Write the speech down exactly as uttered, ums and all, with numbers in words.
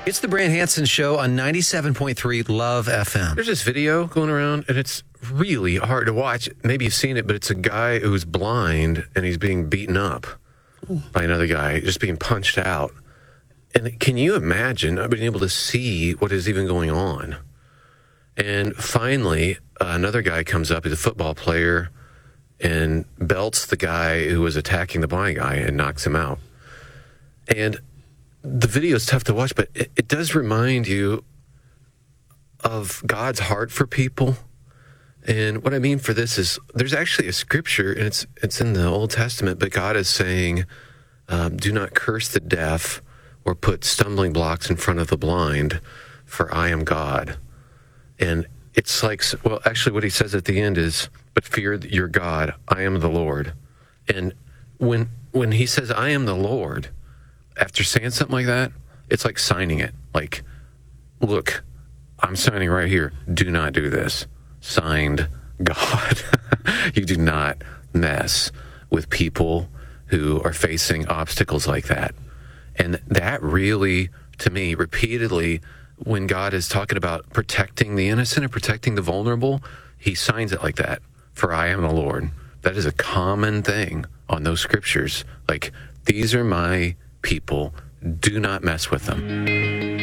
It's the Brant Hansen Show on ninety-seven point three Love F M. There's this video going around, and it's really hard to watch. Maybe you've seen it, but it's a guy who's blind, and he's being beaten up by another guy, just being punched out. And can you imagine not being able to see what is even going on? And finally, uh, another guy comes up, he's a football player, and belts the guy who was attacking the blind guy and knocks him out. And the video is tough to watch, but it, it does remind you of God's heart for people. And what I mean for this is there's actually a scripture, and it's it's in the Old Testament, but God is saying, um, do not curse the deaf or put stumbling blocks in front of the blind, for I am God. And it's like, well, actually what he says at the end is, but fear your God, I am the Lord. And when when he says, I am the Lord, after saying something like that, it's like signing it. Like, look, I'm signing right here. Do not do this. Signed, God. You do not mess with people who are facing obstacles like that. And that really, to me, repeatedly, when God is talking about protecting the innocent and protecting the vulnerable, he signs it like that. For I am the Lord. That is a common thing on those scriptures. Like, these are my people, do not mess with them.